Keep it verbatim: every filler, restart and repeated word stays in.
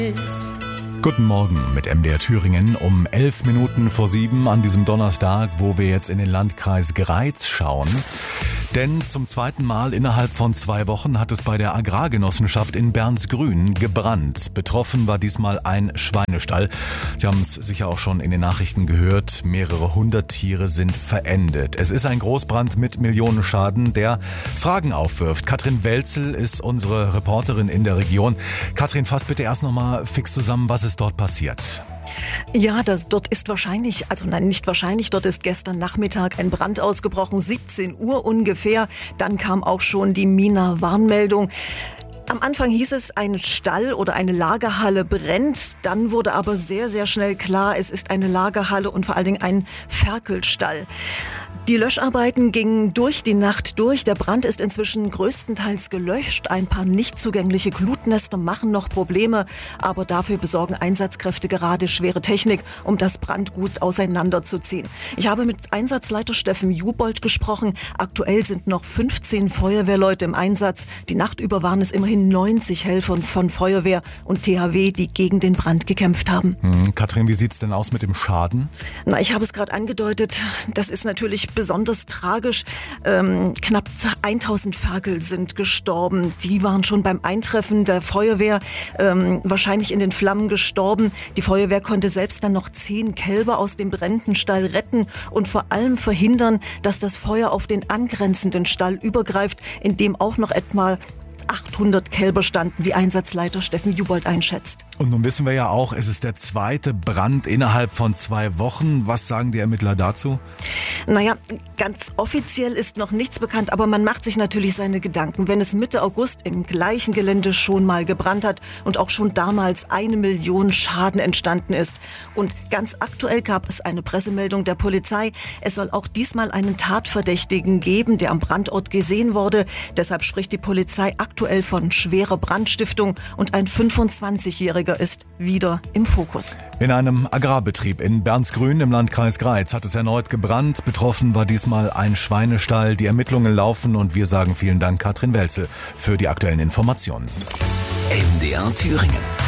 Guten Morgen mit M D R Thüringen um elf Minuten vor sieben an diesem Donnerstag, wo wir jetzt in den Landkreis Greiz schauen. Denn zum zweiten Mal innerhalb von zwei Wochen hat es bei der Agrargenossenschaft in Bernsgrün gebrannt. Betroffen war diesmal ein Schweinestall. Sie haben es sicher auch schon in den Nachrichten gehört. Mehrere hundert Tiere sind verendet. Es ist ein Großbrand mit Millionenschaden, der Fragen aufwirft. Katrin Welzel ist unsere Reporterin in der Region. Katrin, fass bitte erst noch mal fix zusammen, was ist dort passiert? Ja, das, dort ist wahrscheinlich, also nein, nicht wahrscheinlich, dort ist gestern Nachmittag ein Brand ausgebrochen, siebzehn Uhr ungefähr. Dann kam auch schon die MINA-Warnmeldung. Am Anfang hieß es, ein Stall oder eine Lagerhalle brennt. Dann wurde aber sehr, sehr schnell klar, es ist eine Lagerhalle und vor allen Dingen ein Ferkelstall. Die Löscharbeiten gingen durch die Nacht durch. Der Brand ist inzwischen größtenteils gelöscht. Ein paar nicht zugängliche Glutnester machen noch Probleme, aber dafür besorgen Einsatzkräfte gerade schwere Technik, um das Brandgut auseinanderzuziehen. Ich habe mit Einsatzleiter Steffen Jubold gesprochen. Aktuell sind noch fünfzehn Feuerwehrleute im Einsatz. Die Nacht über waren es immerhin neunzig Helfer von Feuerwehr und T H W, die gegen den Brand gekämpft haben. Hm, Katrin, wie sieht's denn aus mit dem Schaden? Na, ich habe es gerade angedeutet. Das ist natürlich besonders tragisch. Ähm, knapp tausend Ferkel sind gestorben. Die waren schon beim Eintreffen der Feuerwehr ähm, wahrscheinlich in den Flammen gestorben. Die Feuerwehr konnte selbst dann noch zehn Kälber aus dem brennenden Stall retten und vor allem verhindern, dass das Feuer auf den angrenzenden Stall übergreift, in dem auch noch etwa achthundert Kälber standen, wie Einsatzleiter Steffen Jubold einschätzt. Und nun wissen wir ja auch, es ist der zweite Brand innerhalb von zwei Wochen. Was sagen die Ermittler dazu? Naja, ganz offiziell ist noch nichts bekannt, aber man macht sich natürlich seine Gedanken. Wenn es Mitte August im gleichen Gelände schon mal gebrannt hat und auch schon damals eine Million Schaden entstanden ist. Und ganz aktuell gab es eine Pressemeldung der Polizei. Es soll auch diesmal einen Tatverdächtigen geben, der am Brandort gesehen wurde. Deshalb spricht die Polizei aktuell von schwerer Brandstiftung und ein fünfundzwanzigjähriger ist wieder im Fokus. In einem Agrarbetrieb in Bernsgrün im Landkreis Greiz hat es erneut gebrannt. Betroffen war diesmal ein Schweinestall. Die Ermittlungen laufen und wir sagen vielen Dank, Katrin Welzel, für die aktuellen Informationen. M D R Thüringen.